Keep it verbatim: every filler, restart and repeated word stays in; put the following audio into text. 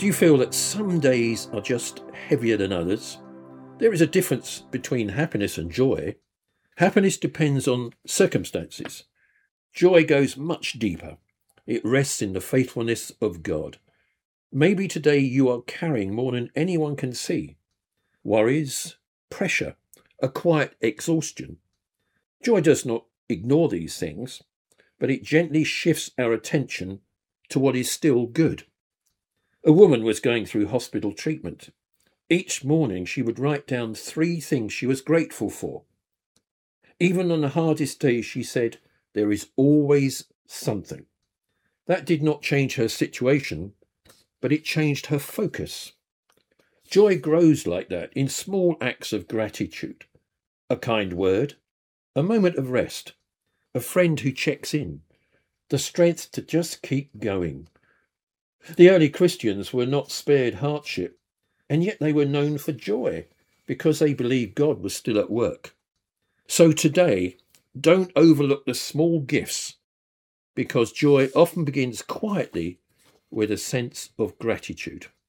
Do you feel that some days are just heavier than others? There is a difference between happiness and joy. Happiness depends on circumstances. Joy goes much deeper. It rests in the faithfulness of God. Maybe today you are carrying more than anyone can see. Worries, pressure, a quiet exhaustion. Joy does not ignore these things, but it gently shifts our attention to what is still good. A woman was going through hospital treatment. Each morning she would write down three things she was grateful for. Even on the hardest days, she said, there is always something. That did not change her situation, but it changed her focus. Joy grows like that in small acts of gratitude. A kind word, a moment of rest, a friend who checks in, the strength to just keep going. The early Christians were not spared hardship, and yet they were known for joy because they believed God was still at work. So today, don't overlook the small gifts, because joy often begins quietly with a sense of gratitude.